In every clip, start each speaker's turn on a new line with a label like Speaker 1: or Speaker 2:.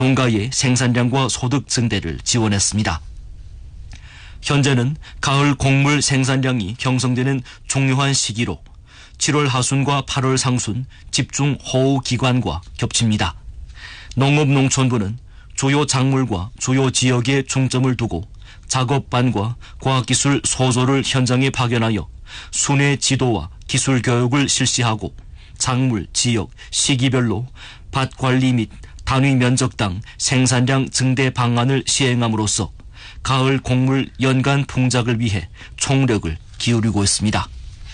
Speaker 1: 농가의 생산량과 소득 증대를 지원했습니다. 현재는 가을 곡물 생산량이 형성되는 중요한 시기로 7월 하순과 8월 상순 집중 호우 기간과 겹칩니다. 농업농촌부는 주요 작물과 주요 지역에 중점을 두고 작업반과 과학기술 소조를 현장에 파견하여 순회 지도와 기술 교육을 실시하고 작물, 지역, 시기별로 밭 관리 및 단위 면적당 생산량 증대 방안을 시행함으로써 가을 곡물 연간 풍작을 위해 총력을 기울이고 있습니다.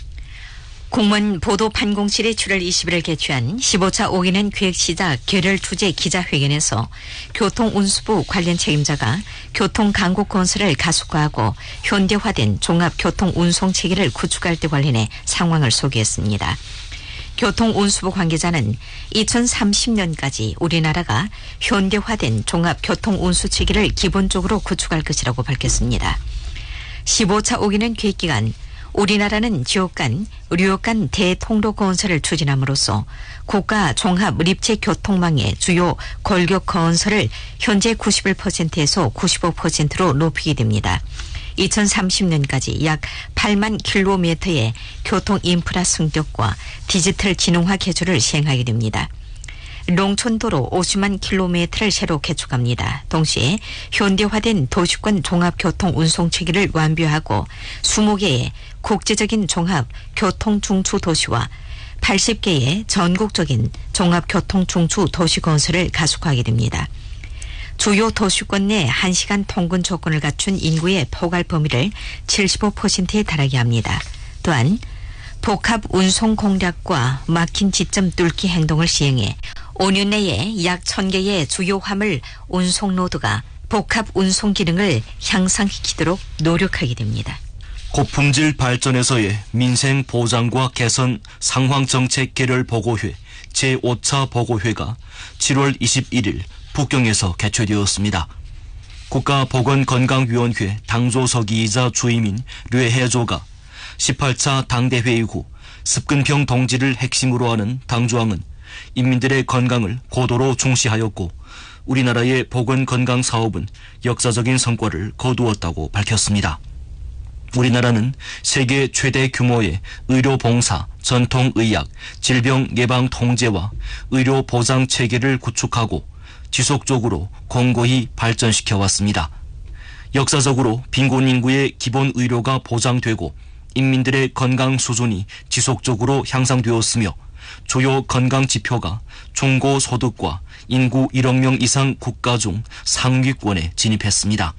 Speaker 2: 공무원 보도판공실이 7월 20일을 개최한 15차 5기는 기획시작 결혈투제 기자회견에서 교통운수부 관련 책임자가 교통강국 건설을 가속화하고 현대화된 종합교통운송체계를 구축할 때 관련해 상황을 소개했습니다. 교통운수부 관계자는 2030년까지 우리나라가 현대화된 종합교통운수체계를 기본적으로 구축할 것이라고 밝혔습니다. 15차 5기는 계획기간 우리나라는 지역 간, 류역 간 대통로 건설을 추진함으로써 국가 종합立체 교통망의 주요 골격 건설을 현재 91%에서 95%로 높이게 됩니다. 2030년까지 약 8만 킬로미터의 교통 인프라 승격과 디지털 진흥화 개조를 시행하게 됩니다. 농촌도로 50만 킬로미터를 새로 개축합니다. 동시에 현대화된 도시권 종합교통운송체계를 완비하고 20개의 국제적인 종합교통중추도시와 80개의 전국적인 종합교통중추도시 건설을 가속하게 됩니다. 주요 도시권 내 1시간 통근 조건을 갖춘 인구의 포괄 범위를 75%에 달하게 합니다. 또한 복합 운송 공략과 막힌 지점 뚫기 행동을 시행해 5년 내에 약 1000개의 주요 화물 운송 노드가 복합 운송 기능을 향상시키도록 노력하게 됩니다.
Speaker 1: 고품질 발전에서의 민생 보장과 개선 상황정책 계열 보고회 제5차 보고회가 7월 21일 북경에서 개최되었습니다. 국가보건건강위원회 당조서기이자 주임인 류혜조가 18차 당대회의 후 습근병 동지를 핵심으로 하는 당조항은 인민들의 건강을 고도로 중시하였고 우리나라의 보건건강 사업은 역사적인 성과를 거두었다고 밝혔습니다. 우리나라는 세계 최대 규모의 의료봉사, 전통의학, 질병 예방 통제와 의료 보장 체계를 구축하고 지속적으로 공고히 발전시켜 왔습니다. 역사적으로 빈곤 인구의 기본 의료가 보장되고 인민들의 건강 수준이 지속적으로 향상되었으며 주요 건강 지표가 중고소득과 인구 1억 명 이상 국가 중 상위권에 진입했습니다.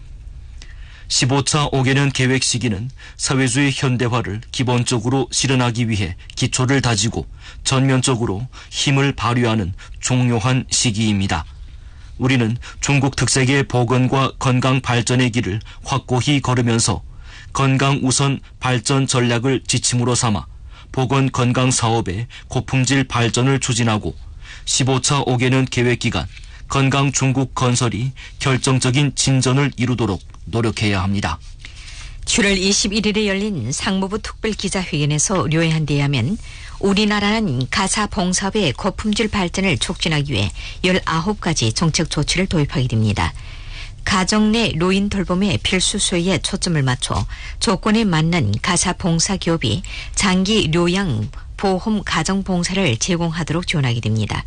Speaker 1: 15차 5개년 계획 시기는 사회주의 현대화를 기본적으로 실현하기 위해 기초를 다지고 전면적으로 힘을 발휘하는 중요한 시기입니다. 우리는 중국 특색의 보건과 건강 발전의 길을 확고히 걸으면서 건강 우선 발전 전략을 지침으로 삼아 보건 건강 사업의 고품질 발전을 추진하고 15차 5개년 계획 기간 건강 중국 건설이 결정적인 진전을 이루도록 노력해야 합니다.
Speaker 2: 7월 21일에 열린 상무부 특별기자회견에서 료해한 데 의하면 우리나라는 가사 봉사업의 고품질 발전을 촉진하기 위해 19가지 정책 조치를 도입하게 됩니다. 가정 내 노인 돌봄의 필수 수요에 초점을 맞춰 조건에 맞는 가사 봉사 기업이 장기 요양 보험 가정 봉사를 제공하도록 지원하게 됩니다.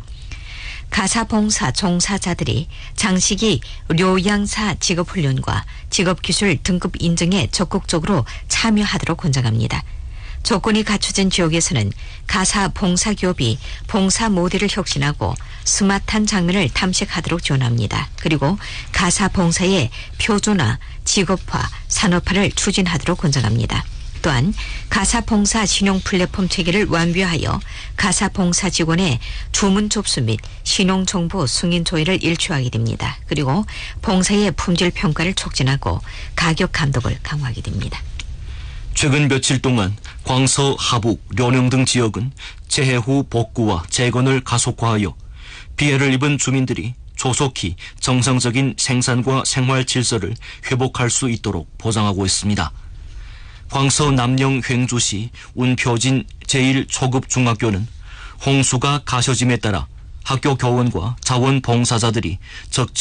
Speaker 2: 가사봉사 종사자들이 장시기 요양사 직업훈련과 직업기술 등급 인증에 적극적으로 참여하도록 권장합니다. 조건이 갖춰진 지역에서는 가사봉사기업이 봉사 모델을 혁신하고 스마트한 장면을 탐색하도록 지원합니다. 그리고 가사봉사의 표준화, 직업화, 산업화를 추진하도록 권장합니다. 또한 가사봉사 신용 플랫폼 체계를 완비하여 가사봉사 직원의 주문 접수 및 신용 정보 승인 조회를 일추하게 됩니다. 그리고 봉사의 품질 평가를 촉진하고 가격 감독을 강화하게 됩니다.
Speaker 1: 최근 며칠 동안 광서, 하북, 련영 등 지역은 재해 후 복구와 재건을 가속화하여 피해를 입은 주민들이 조속히 정상적인 생산과 생활 질서를 회복할 수 있도록 보장하고 있습니다. 광서 남영 횡주시 운표진 제1초급 중학교는 홍수가 가셔짐에 따라 학교 교원과 자원봉사자들이 적